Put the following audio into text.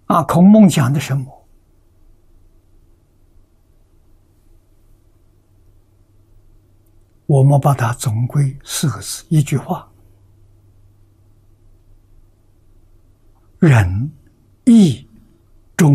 孔孟讲的什么？我们把它总归四个字，一句话：仁义